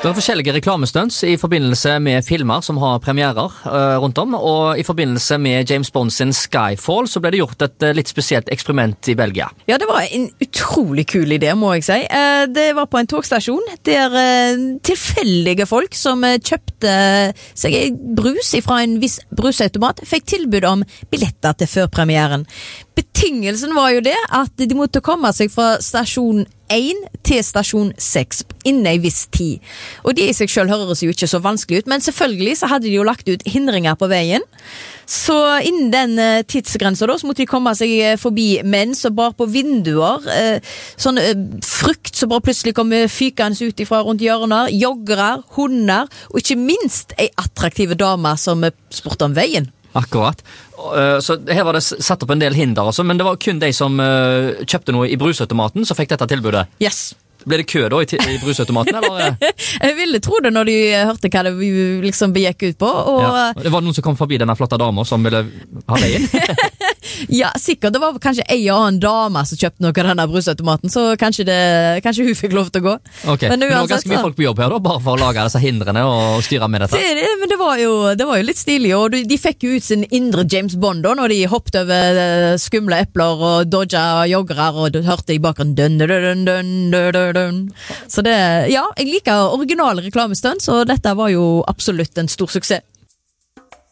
Det forskjellige reklamestunts I forbindelse med filmer som har premierer rundt om, og I forbindelse med James Bond sin Skyfall så ble det gjort et litt spesielt eksperiment I Belgia. Ja, det var en utrolig kul idé, må jeg si. Det var på en togstasjon der tilfeldige folk som kjøpte seg brus fra en viss brusautomat, fikk tilbud om billetter til førpremieren. Betingelsen var jo det at de måtte komme seg fra stasjon 1 til stasjon 6 innen en viss tid. Og det I seg selv høres jo ikke så vanskelig ut, men selvfølgelig så hadde de jo lagt ut hindringer på veien. Så innen den tidsgrensen da, så måtte de komme seg forbi menn som bar på vinduer, sånn frukt som bare plutselig kom fykende ut ifra rundt hjørner, joggere, hunder, og ikke minst en attraktive dame som spurte om veien. Akkurat. Så her var det satt opp en del hinder også, men det var kun de som kjøpte noe I brusautomaten som fikk dette tilbudet. Yes. Ble det kø da I brusautomaten, eller? Jeg ville tro det når de hørte hva det liksom begikk ut på. Og ja. Det var noen som kom forbi denne flotte dama som ville ha veien. Ja, sikkert. Det var kanskje en og annen dame som kjøpte noe av denne brusautomaten, så kanskje hun fikk lov til å gå. Ok, men det var ganske mye folk på jobb her da, bare for å lage disse hindrene og styre med dette. Men det var jo litt stilig, og de fikk jo ut sin indre James Bond da, når de hoppet over skumle epler og dodget joggere, og du hørte I bakgrunnen dun, dun, dun, dun, dun, dun. Så det, ja, jeg liker originale reklamestunts, og dette var jo absolutt en stor suksess.